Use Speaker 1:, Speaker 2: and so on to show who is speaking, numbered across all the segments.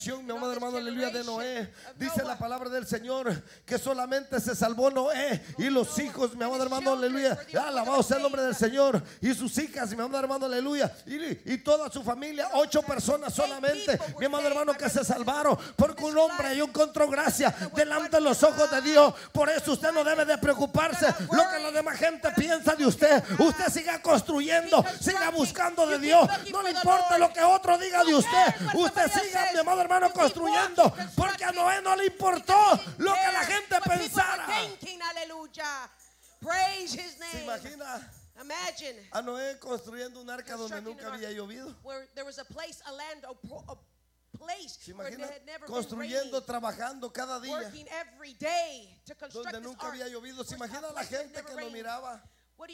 Speaker 1: Mi amado hermano, aleluya, de Noé. Dice la palabra del Señor que solamente se salvó Noé y los hijos, mi amado hermano, aleluya. Alabado sea el nombre del Señor. Y sus hijas, mi amado hermano, aleluya. Y toda su familia, 8 personas solamente, mi amado hermano, que se salvaron. Porque un hombre ahí encontró gracia delante de los ojos de Dios. Por eso usted no debe de preocuparse lo que la demás gente piensa de usted. Usted siga construyendo, siga buscando de Dios. No le importa lo que otro diga de usted. Usted siga, mi amado hermano, construyendo, porque a Noé no le importó lo que la gente pensara. ¿Se imagina a Noé construyendo un arca donde nunca había llovido? ¿Se imagina construyendo, trabajando cada día donde nunca había llovido? ¿Se imagina la gente que lo miraba?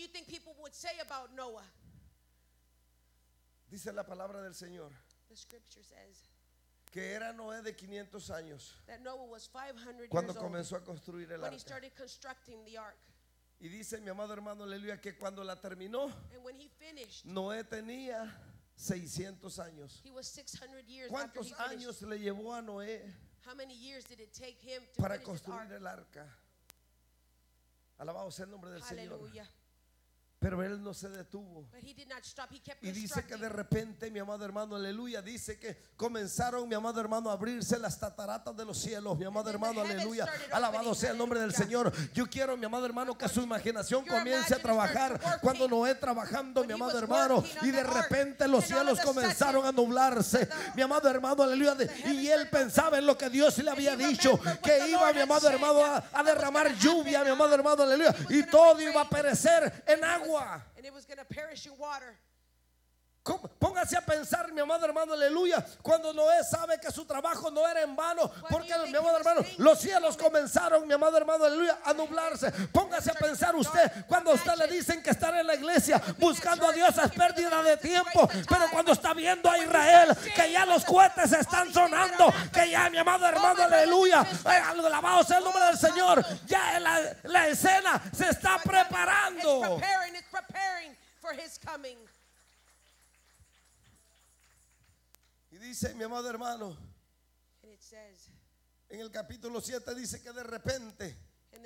Speaker 1: Dice la palabra del Señor que era Noé de 500 años cuando comenzó a construir el arca. Y dice mi amado hermano, aleluya, que cuando la terminó, Noé tenía 600 años. ¿Cuántos años le llevó a Noé para construir el arca? Alabado sea el nombre del Señor. Pero él no se detuvo. Y dice que de repente, mi amado hermano, aleluya, dice que comenzaron, mi amado hermano, a abrirse las cataratas de los cielos, mi amado hermano, aleluya. Alabado sea el nombre del Señor. Yo quiero, mi amado hermano, que su imaginación comience a trabajar cuando Noé trabajando, mi amado hermano, y de repente los cielos comenzaron a nublarse, mi amado hermano, aleluya. Y él pensaba en lo que Dios le había dicho, que iba, mi amado hermano, a derramar lluvia, mi amado hermano, aleluya, y todo iba a perecer en agua. And it was going to perish in water. Póngase a pensar, mi amado hermano, aleluya, cuando Noé sabe que su trabajo no era en vano, porque, mi amado hermano, los cielos comenzaron, mi amado hermano, aleluya, a nublarse. Póngase a pensar usted, cuando a usted le dicen que estar en la iglesia buscando a Dios es pérdida de tiempo, pero cuando está viendo a Israel que ya los cohetes están sonando, que ya, mi amado hermano, aleluya, alabado sea el nombre del Señor, ya la escena se está preparando. Y dice mi amado hermano, en el capítulo 7 dice que de repente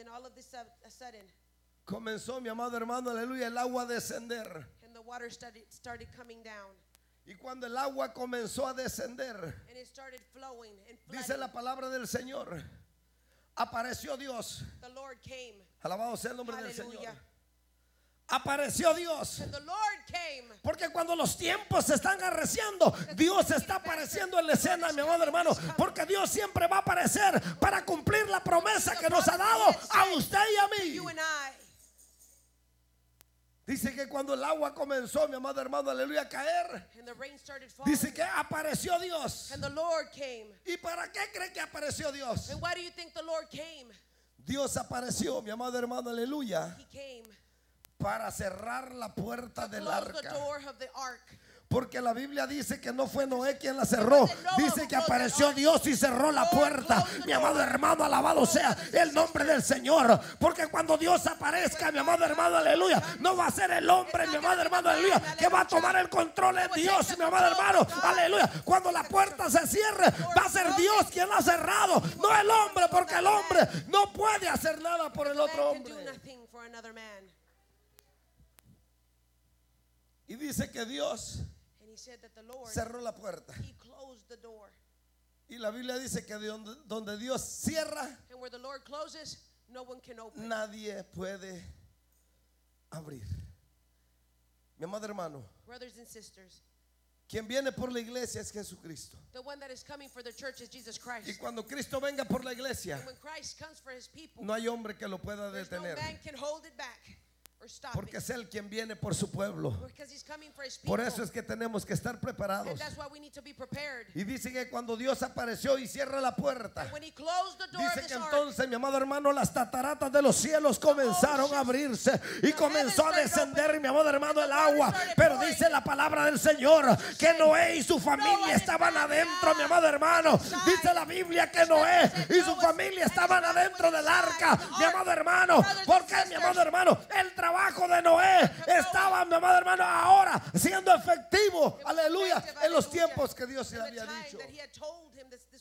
Speaker 1: comenzó, mi amado hermano, aleluya, el agua a descender. Y cuando el agua comenzó a descender, dice la palabra del Señor, apareció Dios. Alabado sea el nombre del Señor. Apareció Dios. Porque cuando los tiempos se están arreciando, Dios está apareciendo en la escena, mi amado hermano. Porque Dios siempre va a aparecer para cumplir la promesa que nos ha dado a usted y a mí. Dice que cuando el agua comenzó, mi amado hermano, aleluya, a caer, dice que apareció Dios. ¿Y para qué cree que apareció Dios? Dios apareció, mi amado hermano, aleluya, para cerrar la puerta del arca. Porque la Biblia dice que no fue Noé quien la cerró. Dice que apareció Dios y cerró la puerta. Mi amado hermano, alabado sea el nombre del Señor. Porque cuando Dios aparezca, mi amado hermano, aleluya, no va a ser el hombre, mi amado hermano, aleluya, que va a tomar el control de Dios, mi amado hermano, aleluya. Cuando la puerta se cierre, va a ser Dios quien la ha cerrado, no el hombre, porque el hombre no puede hacer nada por el otro hombre. Y dice que Dios cerró la puerta. Y la Biblia dice que donde Dios cierra, nadie puede abrir. Mi amado hermano, quien viene por la iglesia es Jesucristo. Y cuando Cristo venga por la iglesia, no hay hombre que lo pueda detener. Porque es Él quien viene por su pueblo. Por eso es que tenemos que estar preparados. Y dice que cuando Dios apareció y cierra la puerta, dice que entonces, mi amado hermano, las cataratas de los cielos comenzaron a abrirse y comenzó a descender, mi amado hermano, el agua. Pero dice la palabra del Señor que Noé y su familia estaban adentro, mi amado hermano. Dice la Biblia que Noé y su familia estaban adentro del arca, mi amado hermano. ¿Por qué, mi amado hermano? El trabajo trabajo de Noé estaba, mi amado hermano, ahora siendo efectivo, aleluya, en los tiempos que Dios le había dicho.